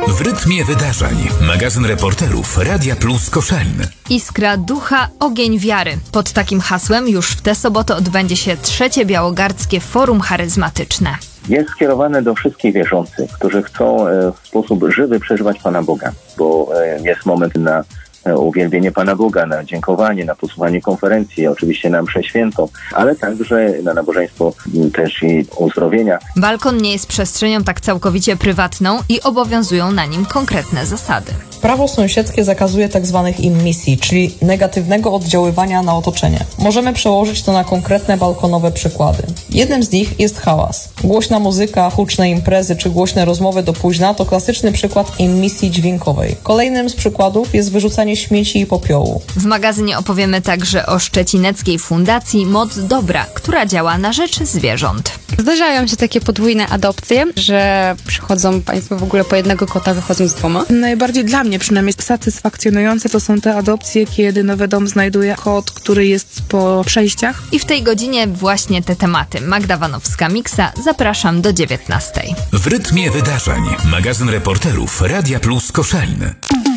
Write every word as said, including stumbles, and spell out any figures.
W rytmie wydarzeń. Magazyn reporterów Radia Plus Koszalin. Iskra ducha, ogień wiary. Pod takim hasłem już w tę sobotę odbędzie się trzecie Białogardzkie Forum Charyzmatyczne. Jest skierowane do wszystkich wierzących, którzy chcą w sposób żywy przeżywać Pana Boga, bo jest moment na uwielbienie Pana Boga, na dziękowanie, na posłuchanie konferencji, oczywiście na mszę świętą, ale także na nabożeństwo też i uzdrowienia. Balkon nie jest przestrzenią tak całkowicie prywatną i obowiązują na nim konkretne zasady. Prawo sąsiedzkie zakazuje tzw. immisji, czyli negatywnego oddziaływania na otoczenie. Możemy przełożyć to na konkretne balkonowe przykłady. Jednym z nich jest hałas. Głośna muzyka, huczne imprezy czy głośne rozmowy do późna to klasyczny przykład immisji dźwiękowej. Kolejnym z przykładów jest wyrzucanie śmieci i popiołu. W magazynie opowiemy także o szczecineckiej fundacji Moc Dobra, która działa na rzecz zwierząt. Zdarzają się takie podwójne adopcje, że przychodzą państwo w ogóle po jednego kota, wychodzą z dwoma. Najbardziej dla mnie przynajmniej satysfakcjonujące to są te adopcje, kiedy nowy dom znajduje kot, który jest po przejściach. I w tej godzinie właśnie te tematy. Magda Wanowska-Miksa, zapraszam do dziewiętnastej. W rytmie wydarzeń. Magazyn reporterów Radia Plus Koszalin.